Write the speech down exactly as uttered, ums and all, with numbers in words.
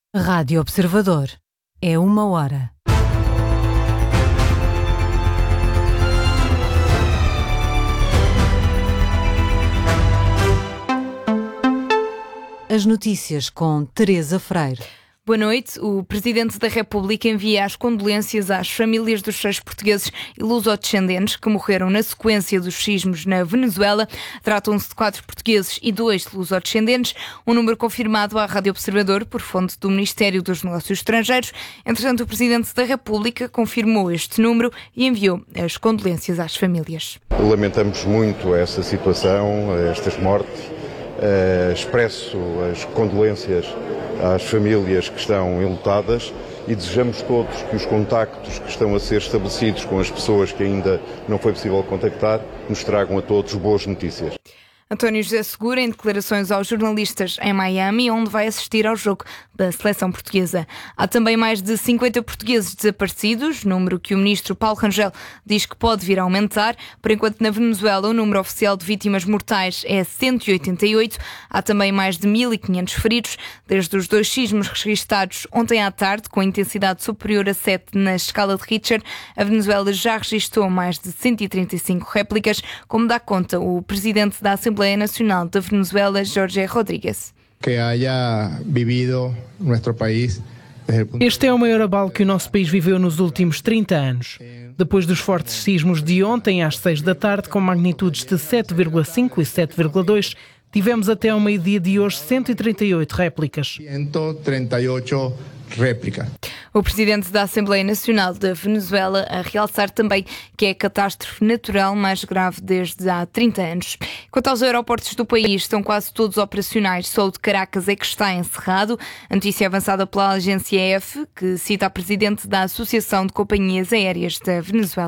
Rádio Observador. É uma hora. As notícias com Teresa Freire. Boa noite. O Presidente da República envia as condolências às famílias dos seis portugueses e lusodescendentes que morreram na sequência dos sismos na Venezuela. Tratam-se de quatro portugueses e dois lusodescendentes, um número confirmado à Rádio Observador por fonte do Ministério dos Negócios Estrangeiros. Entretanto, o Presidente da República confirmou este número e enviou as condolências às famílias. Lamentamos muito essa situação, estas mortes. Uh, expresso as condolências às famílias que estão enlutadas e desejamos todos que os contactos que estão a ser estabelecidos com as pessoas que ainda não foi possível contactar nos tragam a todos boas notícias. António José Segura, em declarações aos jornalistas em Miami, onde vai assistir ao jogo da seleção portuguesa. Há também mais de cinquenta portugueses desaparecidos, número que o ministro Paulo Rangel diz que pode vir a aumentar. Por enquanto, na Venezuela, o número oficial de vítimas mortais é cento e oitenta e oito. Há também mais de mil e quinhentos feridos, desde os dois sismos registados ontem à tarde, com intensidade superior a sete na escala de Richter. A Venezuela já registrou mais de cento e trinta e cinco réplicas, como dá conta o presidente da Assembleia Nacional da Venezuela, Jorge Rodríguez. Que haya vivido nuestro país. Este é o maior abalo que o nosso país viveu nos últimos trinta anos. Depois dos fortes sismos de ontem às seis da tarde, com magnitudes de sete vírgula cinco e sete vírgula dois, tivemos até ao meio-dia de hoje cento e trinta e oito réplicas. cento e trinta e oito réplica. O presidente da Assembleia Nacional da Venezuela a realçar também que é a catástrofe natural mais grave desde há trinta anos. Quanto aos aeroportos do país, estão quase todos operacionais. Só o de Caracas é que está encerrado. A notícia avançada pela agência E F, que cita a presidente da Associação de Companhias Aéreas da Venezuela.